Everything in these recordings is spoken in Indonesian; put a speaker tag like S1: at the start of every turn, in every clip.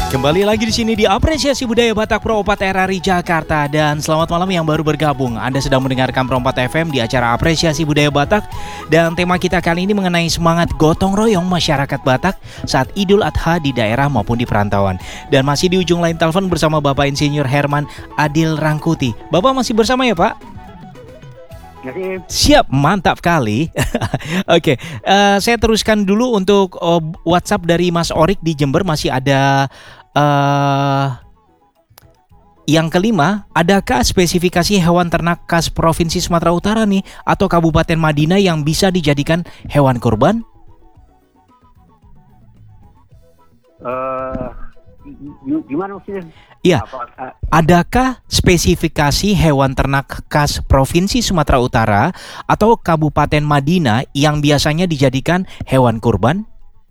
S1: Kembali lagi di sini di Apresiasi Budaya Batak Pro 4 RRI Jakarta. Dan selamat malam yang baru bergabung. Anda sedang mendengarkan Pro 4 FM di acara Apresiasi Budaya Batak. Dan tema kita kali ini mengenai semangat gotong royong masyarakat Batak saat Idul Adha di daerah maupun di perantauan. Dan masih di ujung lain telepon bersama Bapak Insinyur Herman Adil Rangkuti. Bapak masih bersama ya Pak? Siap, mantap kali. Oke, saya teruskan dulu untuk WhatsApp dari Mas Orik di Jember. Masih ada yang kelima, adakah spesifikasi hewan ternak khas Provinsi Sumatera Utara nih atau Kabupaten Madinah yang bisa dijadikan hewan kurban?
S2: Gimana maksudnya?
S1: Iya, adakah spesifikasi hewan ternak khas Provinsi Sumatera Utara atau Kabupaten Madinah yang biasanya dijadikan hewan kurban?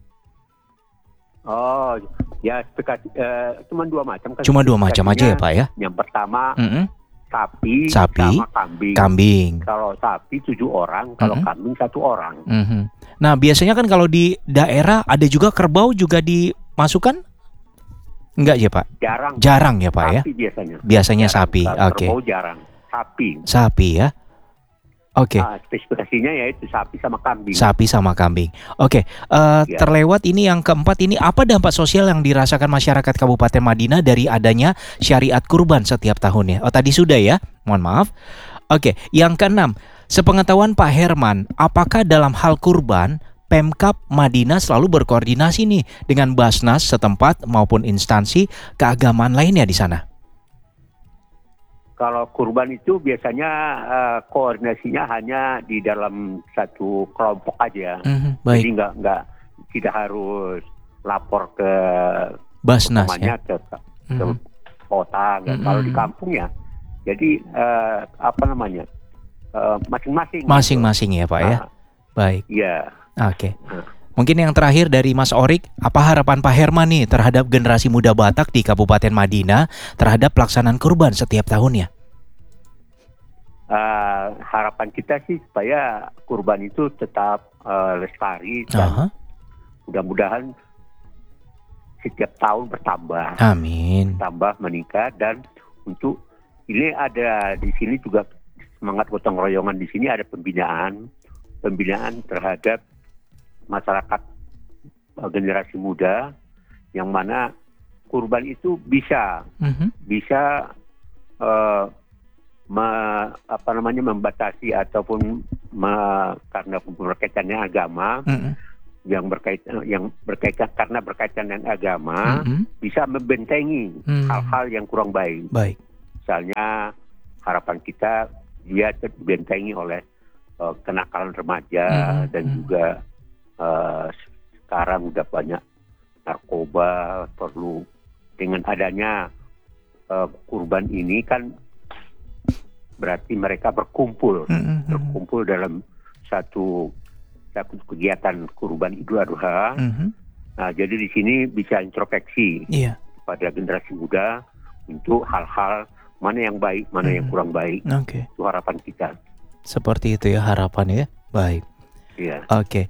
S2: Oh, ya cuma dua macam kan.
S1: Cuma dua macam aja ya Pak ya?
S2: Yang pertama sapi sama kambing.
S1: Kambing.
S2: Kalau sapi 7 orang, kalau kambing 1 orang.
S1: Nah biasanya kan kalau di daerah ada juga kerbau juga dimasukkan? Enggak ya Pak? Jarang ya Pak ya?
S2: Sapi biasanya.
S1: Biasanya sapi, oke.
S2: Kerbau jarang, sapi.
S1: Sapi ya? Oke.
S2: Spesifikasinya yaitu sapi sama kambing.
S1: Sapi sama kambing. Oke. Terlewat ini yang keempat ini, apa dampak sosial yang dirasakan masyarakat Kabupaten Madinah dari adanya syariat kurban setiap tahunnya? Oh tadi sudah ya, mohon maaf. Oke, yang keenam, sepengetahuan Pak Herman, apakah dalam hal kurban Pemkab Madinah selalu berkoordinasi nih dengan Basnas setempat maupun instansi keagamaan lainnya di sana?
S2: Kalau kurban itu biasanya koordinasinya hanya di dalam satu kelompok aja.
S1: Baik.
S2: Jadi nggak tidak harus lapor ke
S1: Basnas ya?
S2: ke kota. Kalau di kampung ya, jadi
S1: masing-masing ya Pak ya. Baik.
S2: Iya.
S1: Oke. Mungkin yang terakhir dari Mas Orik, apa harapan Pak Herman nih terhadap generasi muda Batak di Kabupaten Madinah terhadap pelaksanaan kurban setiap tahunnya?
S2: Harapan kita sih supaya kurban itu tetap lestari dan mudah-mudahan setiap tahun bertambah.
S1: Amin.
S2: Tambah meningkat, dan untuk ini ada di sini juga semangat gotong royongan di sini ada pembinaan terhadap masyarakat generasi muda, yang mana kurban itu bisa membatasi ataupun karena berkaitannya agama, yang berkaitan karena berkaitan dengan agama bisa membentengi hal-hal yang kurang baik. Misalnya harapan kita dia dibentengi oleh kenakalan remaja dan juga sekarang udah banyak narkoba. Perlu dengan adanya kurban ini kan berarti mereka berkumpul dalam satu kegiatan kurban Idul Adha. Nah, jadi di sini bisa introspeksi pada generasi muda untuk hal-hal mana yang baik, mana yang kurang baik. Itu harapan kita. Seperti itu ya harapan ya. Baik. Iya.
S1: Oke.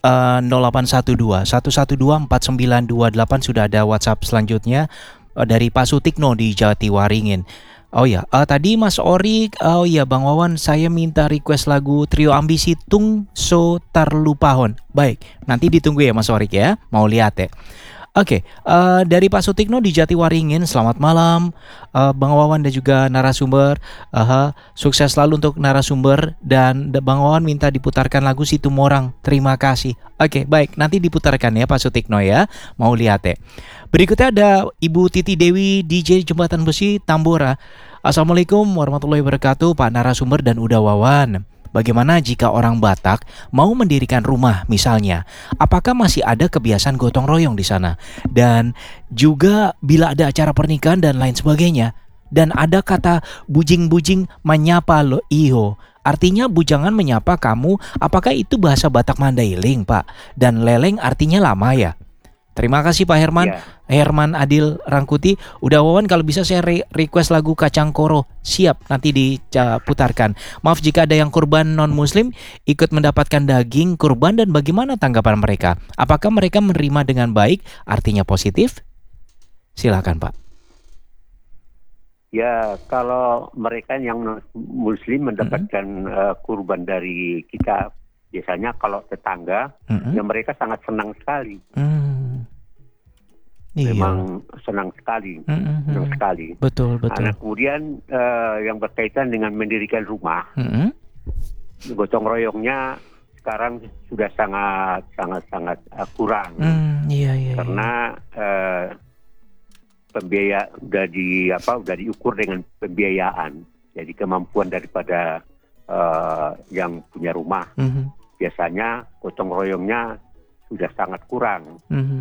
S1: 0812 112 4928 sudah ada WhatsApp selanjutnya dari Pak Sutikno di Jatiwaringin. Oh ya, tadi Mas Orik, Bang Wawan, saya minta request lagu Trio Ambisi Tung So Tarlupahon. Baik, nanti ditunggu ya Mas Orik ya, mau lihat ya. Oke, dari Pak Sutikno di Jatiwaringin, selamat malam Bang Wawan dan juga narasumber. Sukses selalu untuk narasumber, dan Bang Wawan minta diputarkan lagu Situmorang. Terima kasih. Oke, baik, nanti diputarkan ya Pak Sutikno ya, mau lihat ya. Berikutnya ada Ibu Titi Dewi DJ Jembatan Besi Tambora. Assalamualaikum warahmatullahi wabarakatuh Pak narasumber dan Uda Wawan. Bagaimana jika orang Batak mau mendirikan rumah misalnya? Apakah masih ada kebiasaan gotong royong di sana? Dan juga bila ada acara pernikahan dan lain sebagainya. Dan ada kata bujing-bujing menyapa lo iho. Artinya bujangan menyapa kamu. Apakah itu bahasa Batak Mandailing Pak? Dan leleng artinya lama ya? Terima kasih Pak Herman. Herman Adil Rangkuti. Udah Wawan, kalau bisa saya request lagu Kacang Koro. Siap, nanti diputarkan. Maaf jika ada yang kurban non-muslim ikut mendapatkan daging kurban, dan bagaimana tanggapan mereka? Apakah mereka menerima dengan baik? Artinya positif? Silakan Pak.
S2: Ya, kalau mereka yang Muslim mendapatkan kurban dari kita, biasanya kalau tetangga, ya mereka sangat senang sekali. Memang senang sekali, senang sekali.
S1: Betul.
S2: Nah, kemudian yang berkaitan dengan mendirikan rumah, gotong royongnya sekarang sudah sangat kurang. Karena pembiaya udah diukur dengan pembiayaan. Jadi kemampuan daripada yang punya rumah. Biasanya gotong royongnya sudah sangat kurang.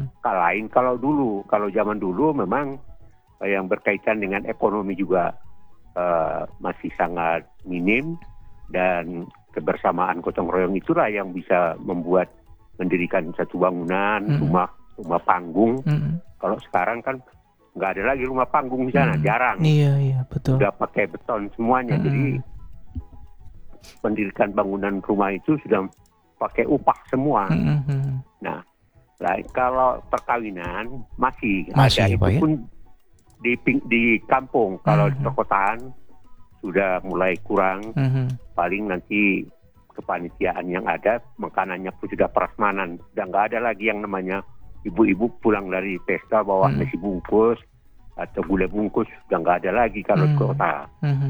S2: Kalau zaman dulu memang yang berkaitan dengan ekonomi juga masih sangat minim, dan kebersamaan gotong royong itulah yang bisa mendirikan satu bangunan, rumah panggung. Kalau sekarang kan nggak ada lagi rumah panggung di sana, jarang.
S1: Iya, betul.
S2: Sudah pakai beton semuanya, jadi mendirikan bangunan rumah itu sudah pakai upah semua. Nah, kalau perkawinan masih ada, itu pun di kampung. Kalau di perkotaan sudah mulai kurang. Paling nanti kepanitiaan yang ada, makanannya pun sudah prasmanan. Sudah nggak ada lagi yang namanya ibu-ibu pulang dari pesta bawa nasi bungkus atau gulai bungkus, sudah nggak ada lagi kalau di kota.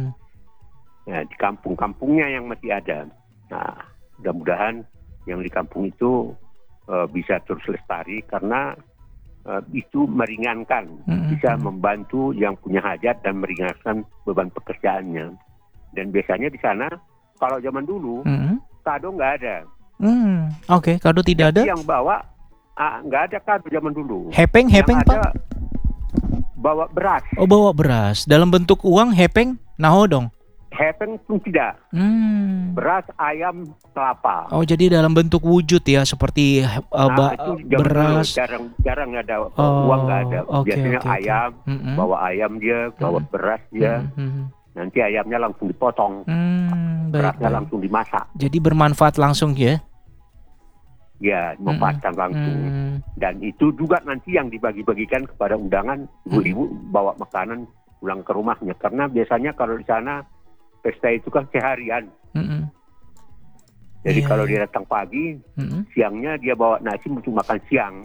S2: Ya, di kampung-kampungnya yang masih ada. Nah, mudah-mudahan yang di kampung itu bisa terus lestari, karena itu meringankan, bisa membantu yang punya hajat dan meringankan beban pekerjaannya. Dan biasanya di sana, kalau zaman dulu, kado nggak ada.
S1: Oke, kado tidak ada.
S2: Yang bawa nggak ada kado zaman dulu.
S1: Hepeng Pak?
S2: Bawa beras.
S1: Oh, bawa beras. Dalam bentuk uang hepeng, naho dong?
S2: Hepeng pun tidak. Beras, ayam, kelapa.
S1: Oh, jadi dalam bentuk wujud ya, seperti beras.
S2: Jarang ada, uang nggak ada. Biasanya ayam, bawa ayam dia, bawa beras dia. Nanti ayamnya langsung dipotong, berasnya langsung dimasak.
S1: Jadi bermanfaat langsung ya?
S2: Ya, memanfaatkan langsung. Dan itu juga nanti yang dibagi-bagikan kepada undangan, ibu-ibu bawa makanan pulang ke rumahnya. Karena biasanya kalau di sana pesta itu kan seharian. Jadi kalau dia datang pagi, siangnya dia bawa nasi untuk makan siang.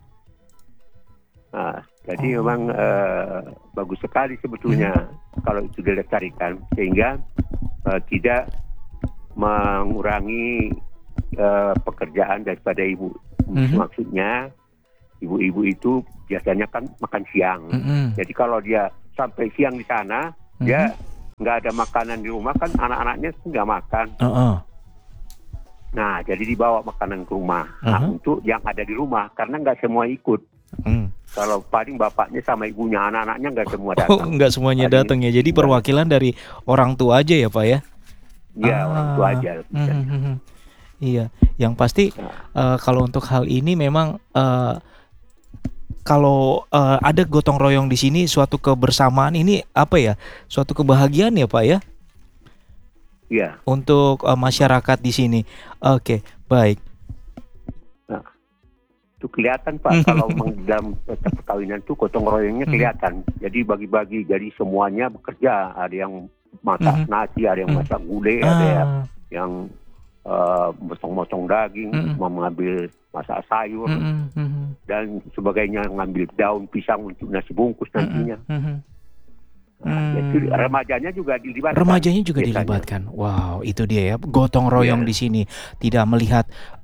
S2: Nah, jadi memang bagus sekali sebetulnya kalau itu dilestarikan, sehingga tidak mengurangi pekerjaan daripada ibu. Maksudnya ibu-ibu itu biasanya kan makan siang. Jadi kalau dia sampai siang di sana, dia nggak ada makanan di rumah, kan anak-anaknya nggak makan. Nah, jadi dibawa makanan ke rumah. Nah, untuk yang ada di rumah, karena nggak semua ikut. Kalau paling bapaknya sama ibunya, anak-anaknya nggak semua datang.
S1: Nggak semuanya datang ya. Jadi perwakilan dari orang tua aja ya Pak ya?
S2: Iya, orang tua aja.
S1: Iya, yang pasti kalau untuk hal ini memang kalau ada gotong royong di sini, suatu kebersamaan ini apa ya? Suatu kebahagiaan ya Pak ya?
S2: Iya.
S1: Untuk masyarakat di sini. Oke, baik.
S2: Nah, itu kelihatan Pak, kalau dalam perkawinan itu gotong royongnya kelihatan. Jadi bagi-bagi, jadi semuanya bekerja. Ada yang masak nasi, ada yang masak gulai, ada yang motong-motong daging, mengambil masak sayur, dan sebagainya, mengambil daun pisang untuk nasi bungkus nantinya. Jadi remajanya juga dilibatkan.
S1: Wow, itu dia ya, gotong royong di sini. Tidak melihat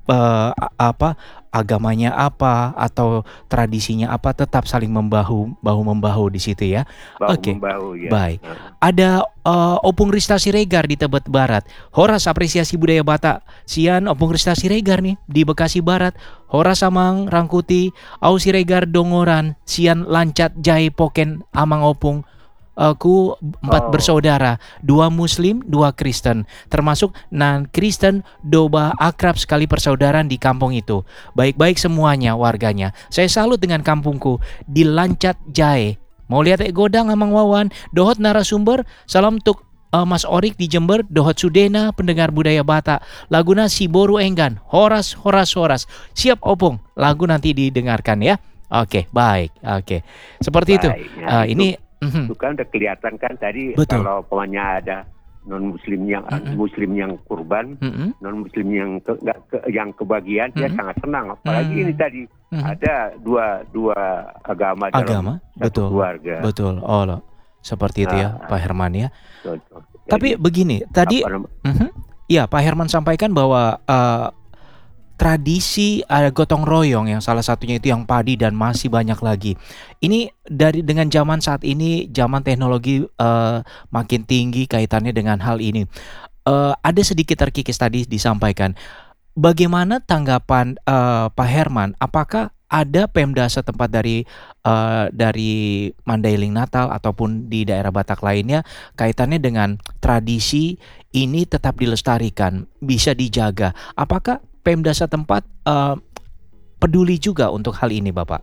S1: agamanya apa atau tradisinya apa, tetap saling bahu-membahu di situ ya. Oke.
S2: Ya.
S1: Baik. Ada Opung Rista Siregar di Tebet Barat. Horas apresiasi budaya Batak. Sian Opung Rista Siregar nih di Bekasi Barat. Horas Amang Rangkuti, Au Siregar Dongoran, Sian Lancat Jai Poken Amang Opung. Aku 4 bersaudara, 2 Muslim, 2 Kristen, termasuk non-Kristen, doba akrab sekali persaudaraan di kampung itu. Baik-baik semuanya warganya. Saya salut dengan kampungku di Lancat Jae. Mau lihat godang Amang Wawan, dohot narasumber, salam untuk Mas Orik di Jember, dohot Sudena, pendengar budaya Batak. Laguna si Boru Enggan, horas. Siap Opung, lagu nanti didengarkan ya. Oke, baik. Oke. Seperti itu.
S2: Baik. Nah,
S1: Ini
S2: itu kan udah kelihatan kan tadi
S1: betul.
S2: kalau pokoknya ada non muslim yang kurban, non muslim yang kebagian, dia sangat senang. Apalagi ini tadi ada dua agama dalam satu
S1: betul.
S2: keluarga.
S1: Betul. Oh, seperti itu ya, Pak Herman ya.
S2: Jadi,
S1: tapi begini, tadi ya Pak Herman sampaikan bahwa tradisi gotong royong yang salah satunya itu yang padi dan masih banyak lagi. Ini dengan zaman saat ini, zaman teknologi makin tinggi kaitannya dengan hal ini. Ada sedikit terkikis tadi disampaikan. Bagaimana tanggapan Pak Herman? Apakah ada Pemda setempat dari Mandailing Natal ataupun di daerah Batak lainnya kaitannya dengan tradisi ini tetap dilestarikan, bisa dijaga? Apakah Pemda setempat peduli juga untuk hal ini, Bapak?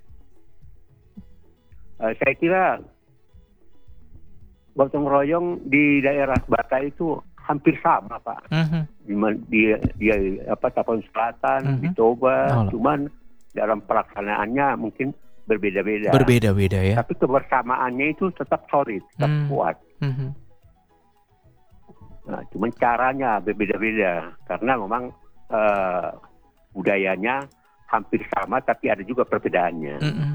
S2: Saya kira gotong royong di daerah Batak itu hampir sama, Pak. Di Tapon Selatan, di Toba, cuman dalam pelaksanaannya mungkin berbeda-beda.
S1: Berbeda-beda ya.
S2: Tapi kebersamaannya itu tetap solid, tetap kuat. Nah, cuman caranya berbeda-beda karena memang budayanya hampir sama, tapi ada juga perbedaannya.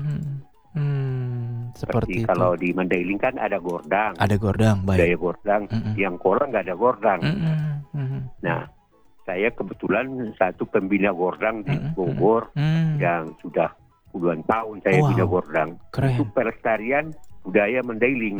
S2: Seperti kalau di Mandailing kan ada gordang.
S1: Ada gordang, baik.
S2: Budaya gordang. Yang Kolang nggak ada gordang. Nah, saya kebetulan satu pembina gordang di Bogor yang sudah puluhan tahun saya bina gordang.
S1: Keren.
S2: Itu pelestarian budaya Mandailing.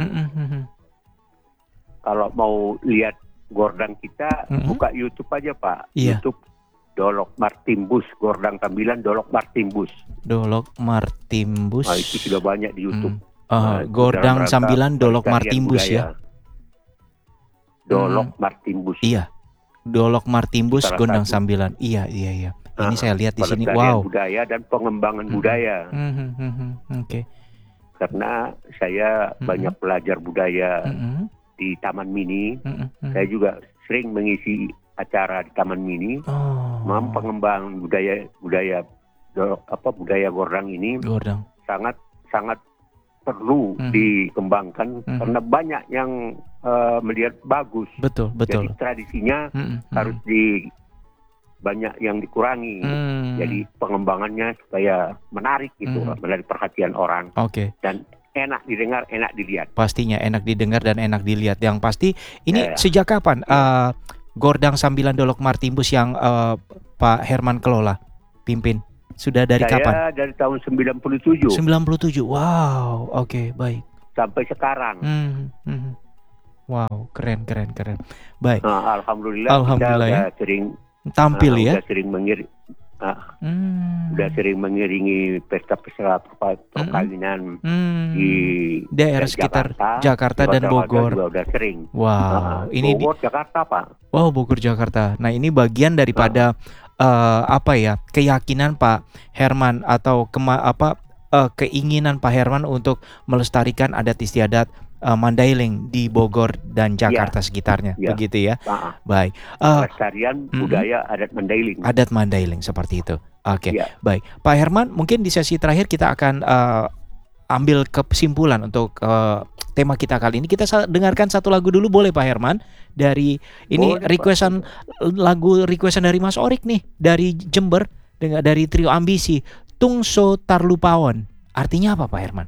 S2: Kalau mau lihat gordang kita, buka YouTube aja, Pak. YouTube Dolok Martimbus, Gordang Tambilan Dolok Martimbus.
S1: Dolok Martimbus.
S2: Nah, itu sudah banyak di YouTube.
S1: Gordang Sambilan Dolok Martimbus ya.
S2: Dolok Martimbus.
S1: Iya. Dolok Martimbus Gondang Sambilan. Iya. Ini saya lihat di sini. Wow.
S2: Budaya dan pengembangan budaya.
S1: Oke.
S2: Karena saya banyak belajar budaya di Taman Mini. Saya juga sering mengisi acara di Taman Mini, pengembangan budaya gordang ini sangat perlu dikembangkan karena banyak yang melihat bagus.
S1: Betul.
S2: Jadi tradisinya harus banyak yang dikurangi. Jadi pengembangannya supaya menarik gitu, menarik perhatian orang. Dan enak didengar, enak dilihat.
S1: Pastinya enak didengar dan enak dilihat. Yang pasti ini sejak kapan Gordang Sambilan Dolok Martimbus yang Pak Herman kelola, pimpin? Sudah dari kapan?
S2: Saya dari tahun 97.
S1: 97, wow, oke, baik.
S2: Sampai sekarang.
S1: Wow, keren. Baik.
S2: Nah, Alhamdulillah kita
S1: ya.
S2: sering
S1: tampil ya.
S2: Udah sering mengiringi pesta-pesta perkawinan di
S1: daerah sekitar Jakarta dan Bogor.
S2: Juga udah sering.
S1: Wow, ini
S2: Bogor Jakarta, Pak.
S1: Wow, Bogor Jakarta. Nah, ini bagian daripada keyakinan Pak Herman atau keinginan Pak Herman untuk melestarikan adat istiadat Mandailing di Bogor dan Jakarta sekitarnya, begitu ya. Baik.
S2: Pelestarian budaya adat Mandailing.
S1: Adat Mandailing seperti itu. Oke. Baik. Pak Herman, mungkin di sesi terakhir kita akan ambil kesimpulan untuk tema kita kali ini. Kita dengarkan satu lagu dulu, boleh Pak Herman? Dari ini requestan dari Mas Orik nih, dari Jember, dari Trio Ambisi, Tungso Tarlupawon. Artinya apa, Pak Herman?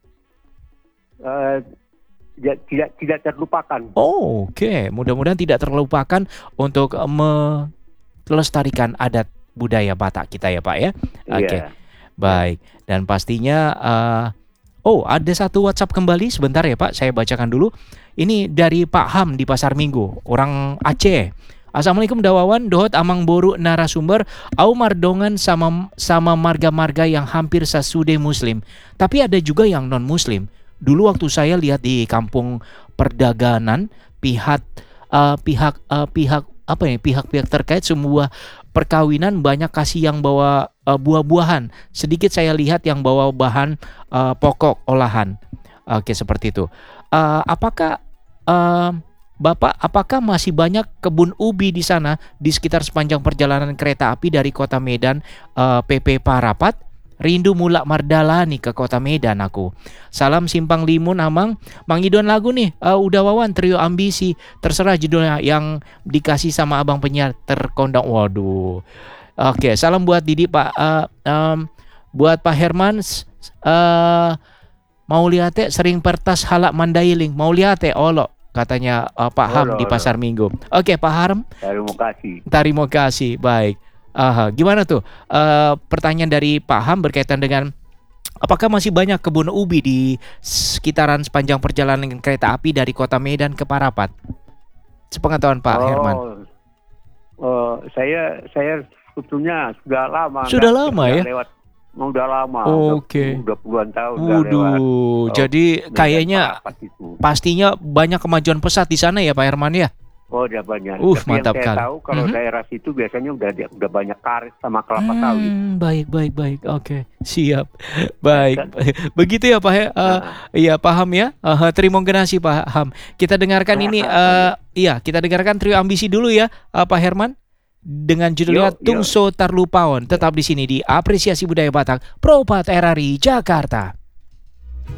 S2: Tidak terlupakan.
S1: Oke. Mudah-mudahan tidak terlupakan untuk melestarikan adat budaya Batak kita ya, Pak ya. Oke. Baik. Dan pastinya ada satu WhatsApp kembali sebentar ya, Pak. Saya bacakan dulu. Ini dari Pak Ham di Pasar Minggu, orang Aceh. Assalamualaikum Dawawan, dohot amang boru narasumber, au mardongan sama marga-marga yang hampir sasude muslim. Tapi ada juga yang non muslim. Dulu waktu saya lihat di kampung perdagangan, pihak terkait semua perkawinan banyak kasih yang bawa buah-buahan. Sedikit saya lihat yang bawa bahan pokok olahan. Oke, seperti itu. Apakah masih banyak kebun ubi di sana di sekitar sepanjang perjalanan kereta api dari kota Medan PP Parapat? Rindu mulak Mardalani ke kota Medan aku. Salam Simpang Limun Amang. Mang Idon lagu nih. Udah Wawan trio ambisi. Terserah judulnya yang dikasih sama abang penyiar terkondang. Waduh. Oke, salam buat Didi Pak. Buat Pak Herman. Mau lihat sering pertas halak mandailing. Mau lihat olok. Katanya Pak Ham di Pasar Minggu. Oke, Pak Ham. Terima kasih. Baik. Gimana tuh pertanyaan dari Pak Ham berkaitan dengan apakah masih banyak kebun ubi di sekitaran sepanjang perjalanan kereta api dari kota Medan ke Parapat? Sepengetahuan Pak Herman.
S2: Saya sebetulnya sudah lama.
S1: Sudah lama ya?
S2: Udah lama.
S1: Oke.
S2: Udah puluhan tahun.
S1: Jadi kayaknya pastinya banyak kemajuan pesat di sana ya Pak Herman ya?
S2: Udah banyak. Tapi
S1: mantap
S2: yang saya tahu kalau daerah situ biasanya udah banyak karet sama kelapa sawit.
S1: Baik. Oke, siap. Baik. Begitu ya Pak ya. Iya, paham ya. Terima kasih Pak Ham. Kita dengarkan ini kita dengarkan trio ambisi dulu ya Pak Herman dengan judulnya Tungso Tarlupaon. Tetap di sini di Apresiasi Budaya Batak, Propat RRI Jakarta.